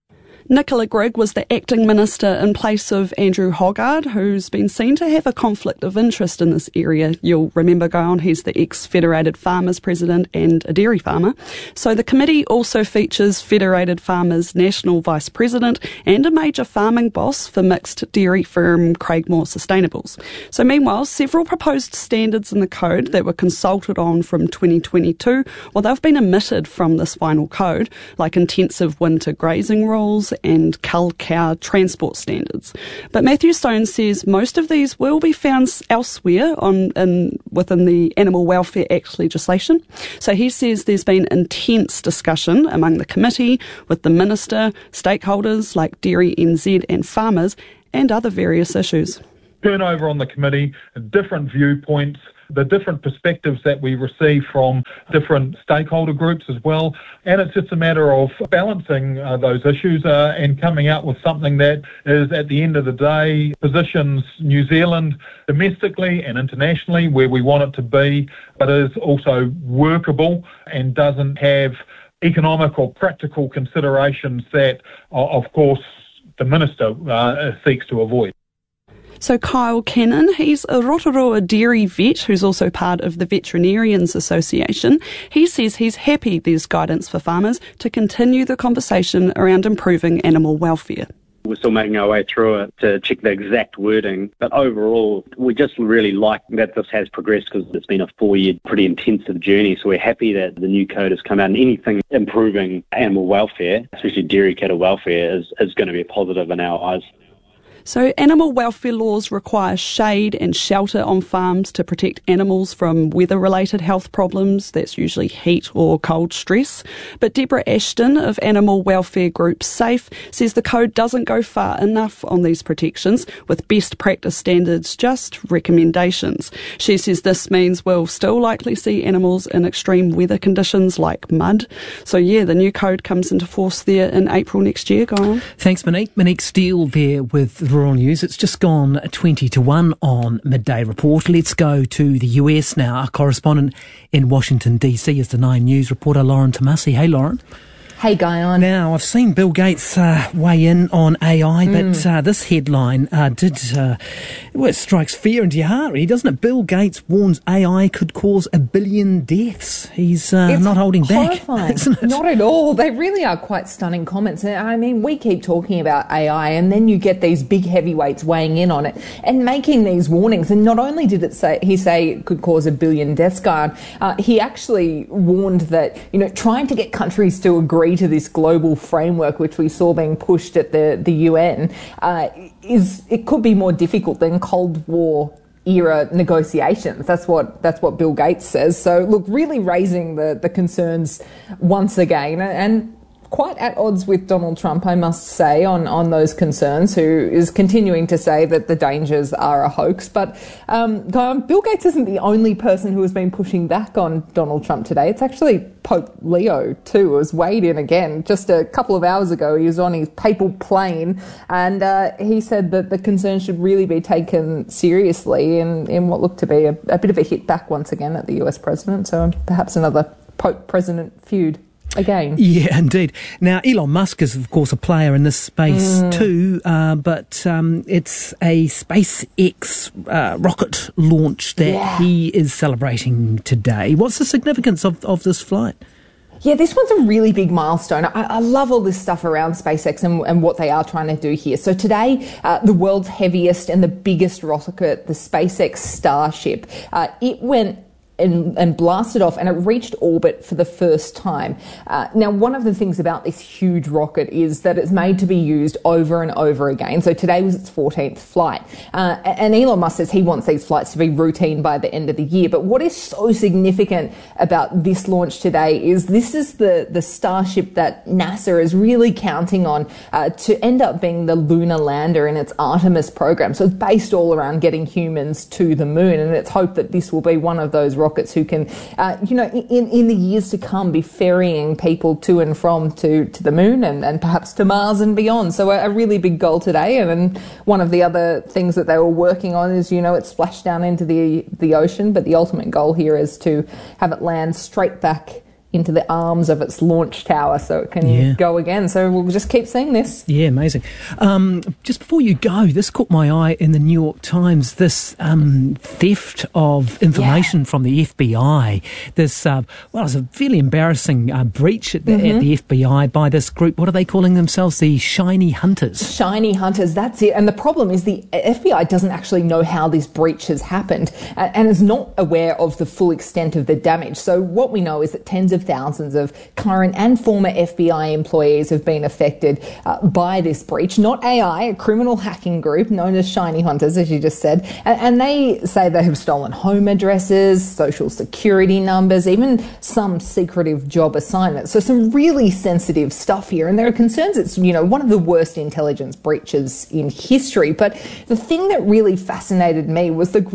Nicola Grigg was the acting minister in place of Andrew Hoggard, who's been seen to have a conflict of interest in this area. You'll remember, go on, he's the ex-Federated Farmers President and a dairy farmer. So the committee also features Federated Farmers National Vice President and a major farming boss for mixed dairy firm Craigmore Sustainables. So meanwhile, several proposed standards in the code that were consulted on from twenty twenty-two, well, they've been omitted from this final code, like intensive winter grazing rules and cull cow transport standards. But Matthew Stone says most of these will be found elsewhere on in, within the Animal Welfare Act legislation. So he says there's been intense discussion among the committee, with the minister, stakeholders like Dairy N Z and farmers, and other various issues. Turnover on the committee, different viewpoints, the different perspectives that we receive from different stakeholder groups as well. And it's just a matter of balancing uh, those issues uh, and coming out with something that is, at the end of the day, positions New Zealand domestically and internationally where we want it to be, but is also workable and doesn't have economic or practical considerations that, of course, the Minister uh, seeks to avoid. So Kyle Kennan, he's a Rotorua dairy vet who's also part of the Veterinarians Association. He says he's happy there's guidance for farmers to continue the conversation around improving animal welfare. We're still making our way through it to check the exact wording. But overall, we just really like that this has progressed because it's been a four-year pretty intensive journey. So we're happy that the new code has come out, and anything improving animal welfare, especially dairy cattle welfare, is, is going to be a positive in our eyes. So animal welfare laws require shade and shelter on farms to protect animals from weather-related health problems. That's usually heat or cold stress. But Deborah Ashton of animal welfare group SAFE says the code doesn't go far enough on these protections, with best practice standards just recommendations. She says this means we'll still likely see animals in extreme weather conditions like mud. So yeah, the new code comes into force there in April next year. Go on. Thanks, Monique. Monique Steele there with Rural News. It's just gone twenty to one on Midday Report. Let's go to the U S now. Our correspondent in Washington, D C is the Nine News reporter, Lauren Tomasi. Hey, Lauren. Hey, Guyon. Now, I've seen Bill Gates uh, weigh in on A I, mm. but uh, this headline uh, did, uh, well, it strikes fear into your heart, really, doesn't it? Bill Gates warns A I could cause a billion deaths. He's uh, not holding back, isn't it? Not at all. They really are quite stunning comments. I mean, we keep talking about A I, and then you get these big heavyweights weighing in on it and making these warnings. And not only did it say he say it could cause a billion deaths, Guyon, uh, he actually warned that, you know, trying to get countries to agree to this global framework, which we saw being pushed at the, the U N, uh, is it could be more difficult than Cold War era negotiations. That's what that's what Bill Gates says. So look, really raising the, the concerns once again, and quite at odds with Donald Trump, I must say, on, on those concerns, who is continuing to say that the dangers are a hoax. But um, Bill Gates isn't the only person who has been pushing back on Donald Trump today. It's actually Pope Leo, too, who has weighed in again. Just a couple of hours ago, he was on his papal plane, and uh, he said that the concerns should really be taken seriously in, in what looked to be a, a bit of a hit back once again at the U S president. So perhaps another Pope-President feud. Again. Yeah, indeed. Now, Elon Musk is, of course, a player in this space mm. too, uh, but um, it's a SpaceX uh, rocket launch that yeah. he is celebrating today. What's the significance of, of this flight? Yeah, this one's a really big milestone. I, I love all this stuff around SpaceX and, and what they are trying to do here. So today, uh, the world's heaviest and the biggest rocket, the SpaceX Starship, uh, it went And, and blasted off, and it reached orbit for the first time. Uh, now, one of the things about this huge rocket is that it's made to be used over and over again. So today was its fourteenth flight. Uh, and Elon Musk says he wants these flights to be routine by the end of the year. But what is so significant about this launch today is this is the, the Starship that NASA is really counting on uh, to end up being the lunar lander in its Artemis program. So it's based all around getting humans to the moon, and it's hoped that this will be one of those rockets who can, uh, you know, in, in the years to come, be ferrying people to and from to, to the moon and, and perhaps to Mars and beyond. So a, a really big goal today. And, and one of the other things that they were working on is, you know, it's splashed down into the, the ocean, but the ultimate goal here is to have it land straight back into the arms of its launch tower so it can yeah. go again. So we'll just keep seeing this. Yeah, amazing. Um, just before you go, this caught my eye in the New York Times, this um, theft of information yeah. from the F B I. This, uh, well, it's a fairly embarrassing uh, breach at the, mm-hmm. at the F B I by this group. What are they calling themselves? The Shiny Hunters. Shiny Hunters, that's it. And the problem is the F B I doesn't actually know how this breach has happened and is not aware of the full extent of the damage. So what we know is that tens of thousands of current and former F B I employees have been affected uh, by this breach. Not A I, a criminal hacking group known as Shiny Hunters, as you just said. And, and they say they have stolen home addresses, social security numbers, even some secretive job assignments. So some really sensitive stuff here. And there are concerns it's, you know, one of the worst intelligence breaches in history. But the thing that really fascinated me was the group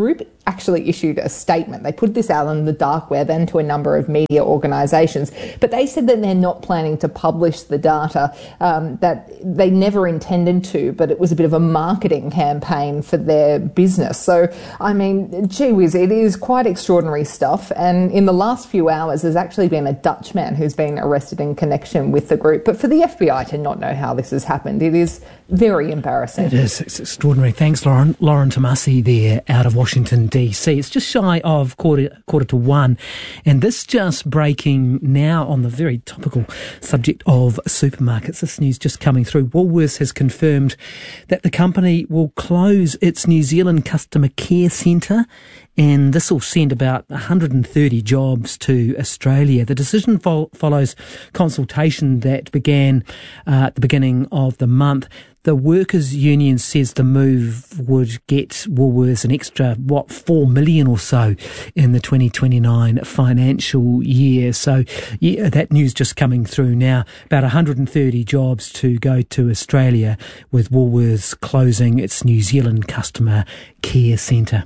actually issued a statement. They put this out on the dark web and to a number of media organisations, but they said that they're not planning to publish the data, um, that they never intended to, but it was a bit of a marketing campaign for their business. So, I mean, gee whiz, it is quite extraordinary stuff. And in the last few hours, there's actually been a Dutchman who's been arrested in connection with the group. But for the F B I to not know how this has happened, it is very embarrassing. It is. It's extraordinary. Thanks, Lauren. Lauren Tomasi there out of Washington, D C. It's just shy of quarter, quarter to one. And this just breaking now on the very topical subject of supermarkets. This news just coming through. Woolworths has confirmed that the company will close its New Zealand Customer Care Centre, and this will send about one hundred thirty jobs to Australia. The decision fo- follows consultation that began uh, at the beginning of the month. The Workers' Union says the move would get Woolworths an extra, what, four million or so in the twenty twenty-nine financial year. So yeah, that news just coming through now. About one hundred thirty jobs to go to Australia, with Woolworths closing its New Zealand Customer Care Centre.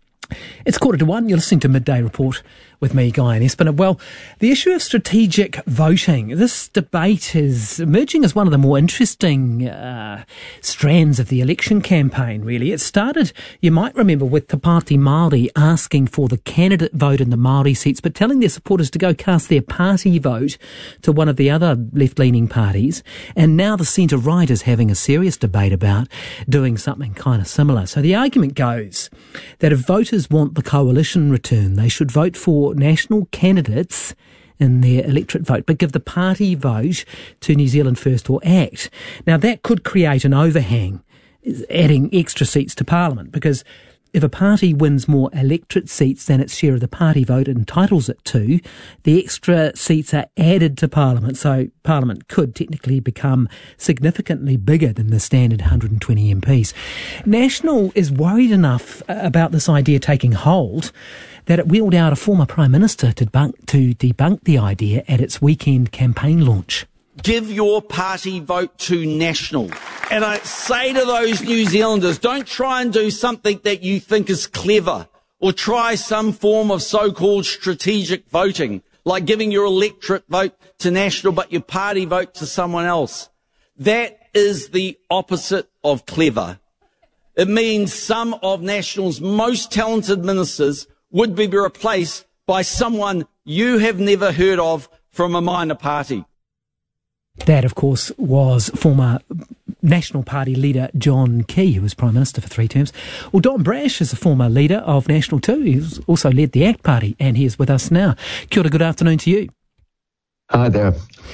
It's quarter to one. You're listening to Midday Report with me, Guy and Espinel. Well, the issue of strategic voting, this debate is emerging as one of the more interesting uh, strands of the election campaign, really. It started, you might remember, with Te Pāti Māori asking for the candidate vote in the Māori seats, but telling their supporters to go cast their party vote to one of the other left-leaning parties. And now the centre-right is having a serious debate about doing something kind of similar. So the argument goes that if voters want the coalition return, they should vote for national candidates in their electorate vote, but give the party vote to New Zealand First or ACT. Now, that could create an overhang, adding extra seats to Parliament, because if a party wins more electorate seats than its share of the party vote entitles it to, the extra seats are added to Parliament, so Parliament could technically become significantly bigger than the standard one hundred twenty M Ps. National is worried enough about this idea taking hold that it wheeled out a former Prime Minister to debunk, to debunk the idea at its weekend campaign launch. Give your party vote to National. And I say to those New Zealanders, don't try and do something that you think is clever, or try some form of so-called strategic voting, like giving your electorate vote to National but your party vote to someone else. That is the opposite of clever. It means some of National's most talented ministers would be replaced by someone you have never heard of from a minor party. That, of course, was former National Party leader John Key, who was Prime Minister for three terms. Well, Don Brash is a former leader of National too. He's also led the ACT Party, and he is with us now. Kia ora, good afternoon to you. Hi there.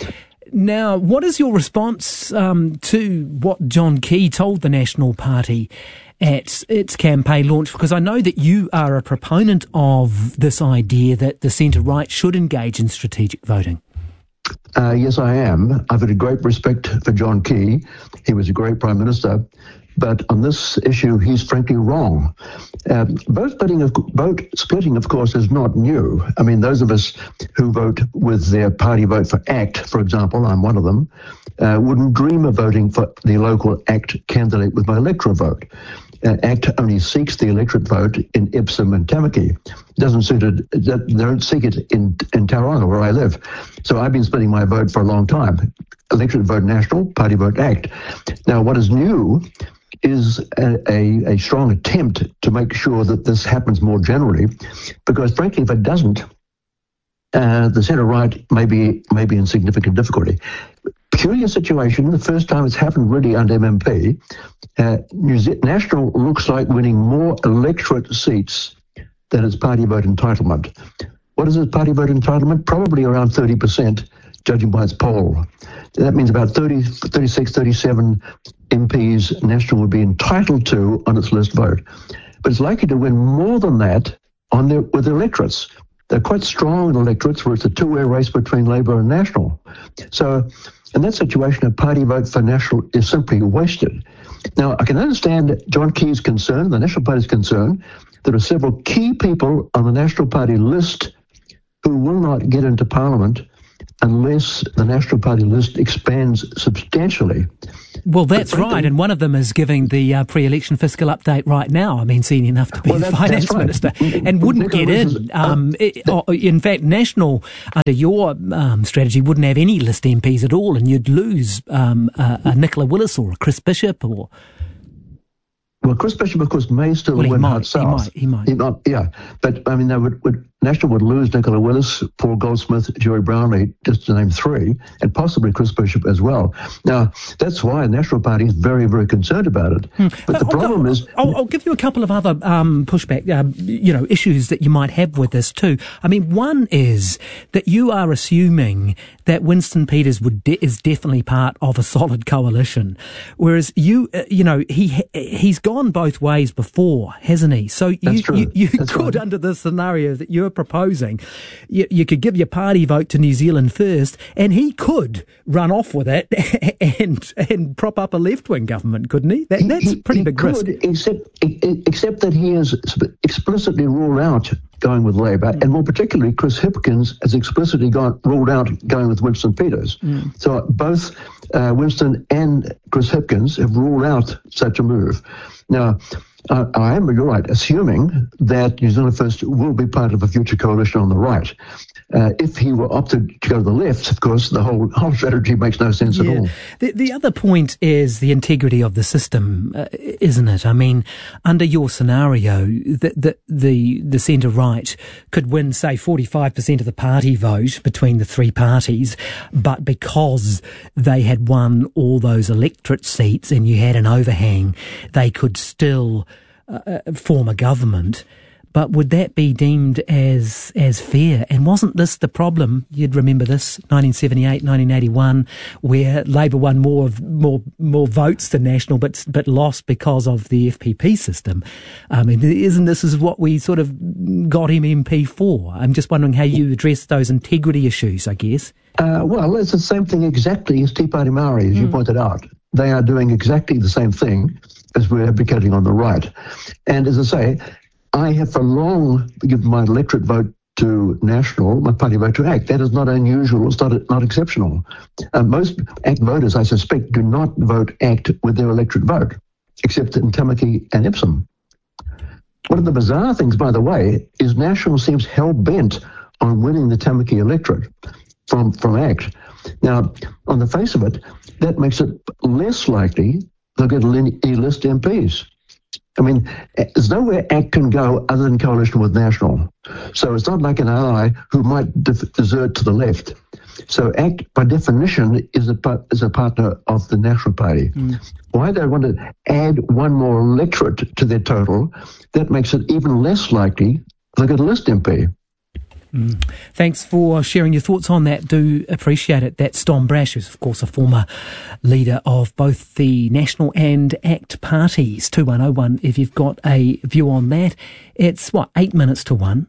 Now, what is your response um, to what John Key told the National Party at its campaign launch? Because I know that you are a proponent of this idea that the centre-right should engage in strategic voting. Uh, yes, I am. I've had a great respect for John Key. He was a great Prime Minister. But on this issue, he's frankly wrong. Um, vote splitting, of, vote splitting, of course, is not new. I mean, those of us who vote with their party vote for ACT, for example, I'm one of them, uh, wouldn't dream of voting for the local ACT candidate with my electoral vote. Uh, ACT only seeks the electorate vote in Epsom and Tamaki. It doesn't suit it, they don't seek it in, in Tauranga, where I live. So I've been splitting my vote for a long time. Electorate vote National, party vote ACT. Now, what is new is a, a, a strong attempt to make sure that this happens more generally, because frankly, if it doesn't, uh, the centre-right may be, may be in significant difficulty. Peculiar situation, the first time it's happened really under M M P, uh, New Zealand National looks like winning more electorate seats than its party vote entitlement. What is its party vote entitlement? Probably around thirty percent, judging by its poll. That means about thirty, thirty-six, thirty-seven M Ps National would be entitled to on its list vote. But it's likely to win more than that on their, with electorates. They're quite strong in electorates where it's a two-way race between Labour and National. So in that situation, a party vote for National is simply wasted. Now, I can understand John Key's concern, the National Party's concern. There are several key people on the National Party list who will not get into Parliament unless the National Party list expands substantially. Well, that's right, and one of them is giving the uh, pre-election fiscal update right now. I mean, senior enough to be well, the that's, finance that's right. minister, and wouldn't get in. Um, it, oh, in fact, National, under your um, strategy, wouldn't have any list M Ps at all, and you'd lose um, a, a Nicola Willis or a Chris Bishop or... Well, Chris Bishop, of course, may still well, win might, Hart South. He might, He he might. might. Yeah, but I mean, they would, would, National would lose Nicola Willis, Paul Goldsmith, Jerry Brownlee, just to name three, and possibly Chris Bishop as well. Now, that's why the National Party is very, very concerned about it. Hmm. But the I'll, problem I'll, is... I'll, I'll give you a couple of other um, pushback, uh, you know, issues that you might have with this too. I mean, one is that you are assuming that Winston Peters would de- is definitely part of a solid coalition, whereas you, uh, you know, he he's gone both ways before, hasn't he? So you you, you could, right. under the scenario that you're proposing, you, you could give your party vote to New Zealand first, and he could run off with it and and prop up a left wing government, couldn't he? That, that's a pretty he, he big could, risk. Except except that he has explicitly ruled out going with Labor, mm. and more particularly Chris Hipkins has explicitly gone, ruled out going with Winston Peters. Mm. So both uh, Winston and Chris Hipkins have ruled out such a move. Now, uh, I am, you're right, assuming that New Zealand First will be part of a future coalition on the right. Uh, if he were opted to go to the left, of course, the whole whole strategy makes no sense yeah. at all. The, the other point is the integrity of the system, uh, isn't it? I mean, under your scenario, the the the, the centre right could win, say, forty-five percent of the party vote between the three parties, but because they had won all those electorate seats and you had an overhang, they could still uh, form a government. But would that be deemed as as fair? And wasn't this the problem? You'd remember this, nineteen seventy-eight, nineteen eighty-one, where Labor won more more more votes than National, but but lost because of the F P P system. I mean, isn't this is what we sort of got him M P for? I'm just wondering how you address those integrity issues, I guess. Uh, well, it's the same thing exactly as Tea Party Maori, as mm. you pointed out. They are doing exactly the same thing as we're advocating on the right. And as I say, I have for long given my electorate vote to National, my party vote to ACT. That is not unusual. It's not not exceptional. Uh, most ACT voters, I suspect, do not vote ACT with their electorate vote, except in Tamaki and Epsom. One of the bizarre things, by the way, is National seems hell-bent on winning the Tamaki electorate from, from ACT. Now, on the face of it, that makes it less likely they'll get any list M Ps. I mean, there's nowhere ACT can go other than coalition with National. So it's not like an ally who might def- desert to the left. So ACT, by definition, is a, is a partner of the National Party. Mm. Why they want to add one more electorate to their total, that makes it even less likely they'll get a list M P. Mm. Thanks for sharing your thoughts on that. Do appreciate it. That's Dom Brash, who's of course a former leader of both the National and ACT parties. two one oh one if you've got a view on that. It's, what, eight minutes to one?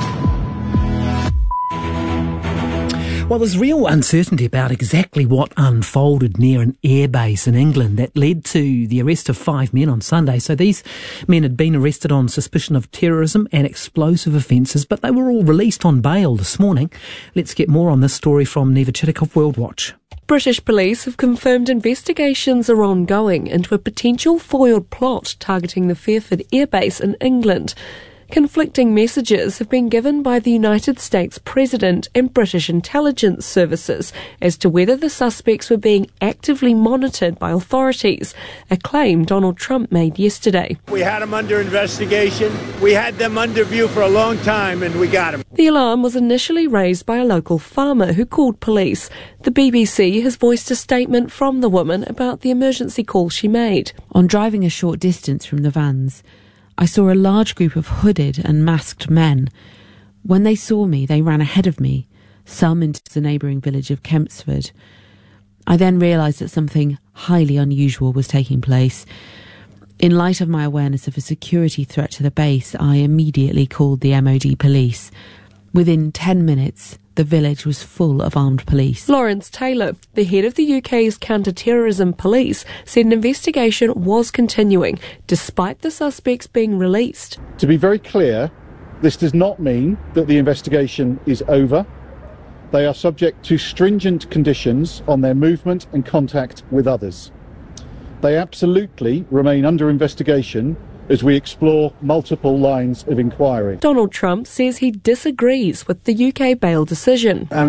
Well, there's real uncertainty about exactly what unfolded near an airbase in England that led to the arrest of five men on Sunday. So these men had been arrested on suspicion of terrorism and explosive offences, but they were all released on bail this morning. Let's get more on this story from Neva Chittikov, World Watch. British police have confirmed investigations are ongoing into a potential foiled plot targeting the Fairford airbase in England. Conflicting messages have been given by the United States President and British intelligence services as to whether the suspects were being actively monitored by authorities, a claim Donald Trump made yesterday. We had them under investigation. We had them under view for a long time, and we got them. The alarm was initially raised by a local farmer who called police. The B B C has voiced a statement from the woman about the emergency call she made. On driving a short distance from the vans, I saw a large group of hooded and masked men. When they saw me, they ran ahead of me, some into the neighbouring village of Kempsford. I then realised that something highly unusual was taking place. In light of my awareness of a security threat to the base, I immediately called the M O D police. Within ten minutes, the village was full of armed police. Lawrence Taylor, the head of the U K's counter-terrorism police, said an investigation was continuing, despite the suspects being released. To be very clear, this does not mean that the investigation is over. They are subject to stringent conditions on their movement and contact with others. They absolutely remain under investigation as we explore multiple lines of inquiry. Donald Trump says he disagrees with the U K bail decision. Um,